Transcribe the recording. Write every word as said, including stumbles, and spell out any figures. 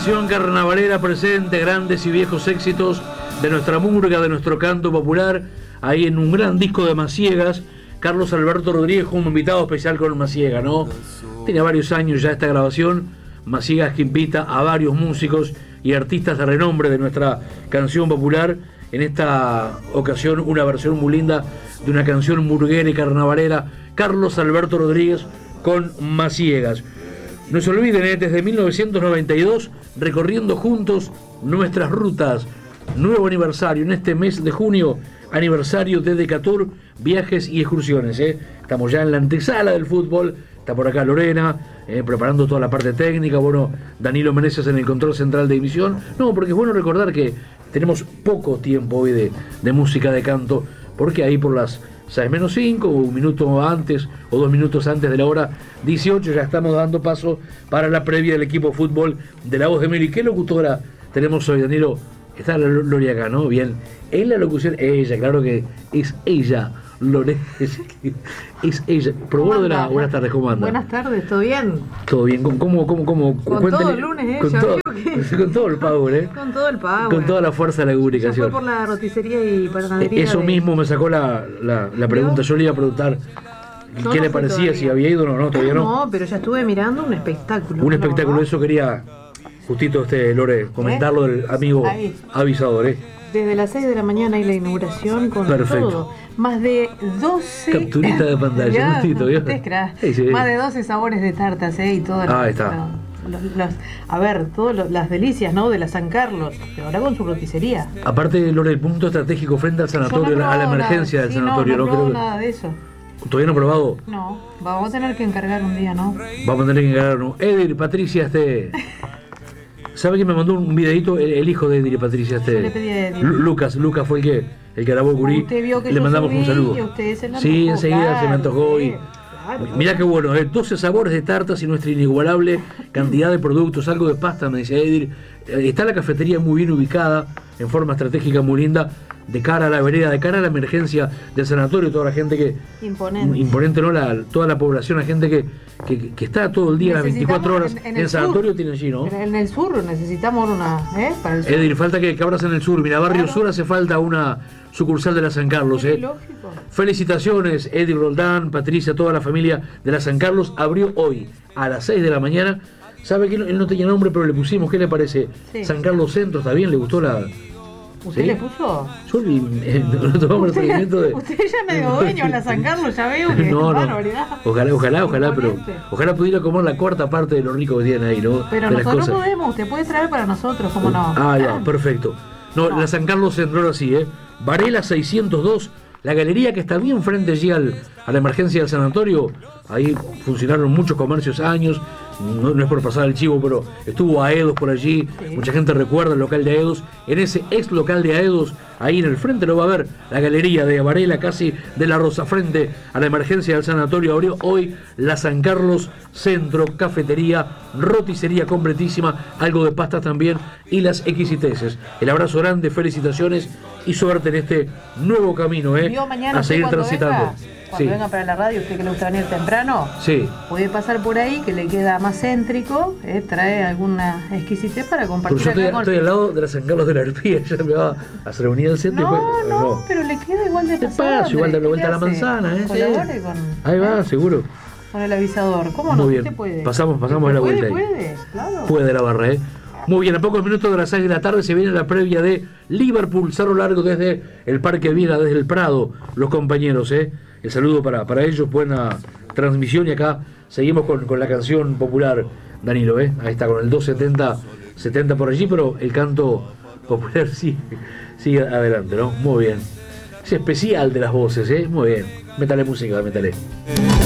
canción carnavalera presente, grandes y viejos éxitos de nuestra murga, de nuestro canto popular, ahí en un gran disco de Maciegas. Carlos Alberto Rodríguez como invitado especial con Maciega, ¿no? Tiene varios años ya esta grabación. Maciegas que invita a varios músicos y artistas de renombre de nuestra canción popular. En esta ocasión una versión muy linda de una canción murguera y carnavalera, Carlos Alberto Rodríguez con Maciegas. No se olviden, ¿eh? Desde mil novecientos noventa y dos, recorriendo juntos nuestras rutas. Nuevo aniversario en este mes de junio, aniversario de Decatur, viajes y excursiones. ¿eh? Estamos ya en la antesala del fútbol. Está por acá Lorena, eh, preparando toda la parte técnica. Bueno, Danilo Meneses en el control central de emisión. No, porque es bueno recordar que tenemos poco tiempo hoy de, de música de canto, porque ahí por las seis menos cinco, o un minuto antes, o dos minutos antes de la hora dieciocho, ya estamos dando paso para la previa del equipo de fútbol de La Voz de Meli. ¿Qué locutora tenemos hoy, Danilo? Está la Lori acá, ¿no? Bien. En la locución, ella, claro que es ella. Lore, es, es ella. Probó de la. Buenas tardes, ¿cómo anda? Buenas tardes, ¿todo bien? Todo bien. ¿Cómo, cómo, cómo? Con cuéntale, todo el lunes, ¿eh? Con, ya todo, que... con todo el power, ¿eh? Con todo el power. Con toda la fuerza de la comunicación. Ya fue por la roticería y panadería. Eso de... mismo me sacó la, la, la pregunta. Yo le iba a preguntar no, qué no le parecía, todavía. si había ido o no, no, todavía no. No, pero ya estuve mirando un espectáculo. Un espectáculo, eso quería justito este Lore, comentarlo del amigo Ahí. avisador, ¿eh? Desde las seis de la mañana hay la inauguración con Perfecto. todo. Más de doce... Capturita de pantalla, justito, ¿vio? Sí, sí. Más de doce sabores de tartas, ¿eh? Y todas ah, las, está. Los, los, a ver, todas las delicias, ¿no? De la San Carlos, pero ahora con su roticería. Aparte, Lore, el punto estratégico frente al sanatorio, no a la emergencia nada. del Sí, sanatorio, no, no, ¿no? no Creo que... nada de eso. ¿Todavía no he probado? No, vamos a tener que encargar un día, ¿no? Vamos a tener que encargar uno. Edir, Patricia, este... ¿Sabe que me mandó un videito el, el hijo de Edir y Patricia? Este... Yo le pedí a Edir. Lucas, Lucas fue el que, el que grabó el gurí. Usted vio que le yo mandamos subí un saludo. Y usted se sí, enseguida claro, se me antojó sí, y... Claro. Mirá qué bueno, ¿eh? doce sabores de tartas y nuestra inigualable cantidad de productos, algo de pasta, me decía Edir. Está la cafetería muy bien ubicada, en forma estratégica muy linda, de cara a la vereda, de cara a la emergencia del sanatorio, toda la gente que... Imponente. Imponente, ¿no? La, toda la población, la gente que, que, que está todo el día, las veinticuatro horas en, en, el, el sanatorio tiene allí, ¿no? En el sur necesitamos una, ¿eh? Para el sur. Edir, falta que, que abras en el sur. Mira, Barrio claro. Sur hace falta una sucursal de la San Carlos, ¿eh? Lógico. Felicitaciones, Edir Roldán, Patricia, toda la familia de la San Carlos. Abrió hoy a las seis de la mañana. ¿Sabe que él no tenía nombre, pero le pusimos? ¿Qué le parece? Sí. San Carlos Centro, ¿está bien? ¿Le gustó la...? ¿Usted ¿sí? le puso? Yo eh, no tomamos el seguimiento de... Usted ya me dio dueño en la San Carlos, ya veo que no, es no. barbaridad. Ojalá, ojalá, ojalá, pero ojalá pudiera comer la cuarta parte de lo rico que tienen ahí, ¿no? Pero de nosotros las cosas. podemos, usted puede traer para nosotros, ¿cómo no? Ah, ya, perfecto. No, no. La San Carlos Centro así, ¿eh? Varela seiscientos dos, la galería que está bien frente allí al, a la emergencia del sanatorio. Ahí funcionaron muchos comercios años. No, no es por pasar el chivo, pero estuvo Aedos por allí. Sí. Mucha gente recuerda el local de Aedos. En ese ex local de Aedos, ahí en el frente lo va a ver la galería de Varela, casi de la Rosa, frente a la emergencia del sanatorio. Abrió hoy la San Carlos Centro, cafetería, roticería completísima, algo de pastas también y las exquisiteces. El abrazo grande, felicitaciones y suerte en este nuevo camino, ¿eh? A seguir transitando. Venga, cuando sí. venga para la radio, usted que le gusta venir temprano, sí. puede pasar por ahí, que le queda más céntrico, ¿eh? Trae alguna exquisitez para compartir. Pero yo estoy, estoy al lado de la San Carlos de la Arpía, ya me va a hacer unir el centro. No, y no, no, pero le queda igual de pasar. Igual de la vuelta a la manzana, ¿eh? Colabore con, ahí va, ¿eh? seguro. Con el avisador. ¿Cómo no? Muy bien. Usted puede. Pasamos, pasamos a la puede, vuelta puede, ahí. Puede, claro. Puede la barra, ¿eh? Muy bien, a pocos minutos de las seis de la tarde se viene la previa de Liverpool, Cerro Largo desde el Parque Viera, desde el Prado, los compañeros, ¿eh? El saludo para, para ellos, buena transmisión y acá seguimos con, con la canción popular, Danilo, ¿eh? Ahí está, con el doscientos setenta por allí, pero el canto popular sigue, sigue adelante, ¿no? Muy bien. Es especial de las voces, ¿eh? Muy bien. Métale música, métale.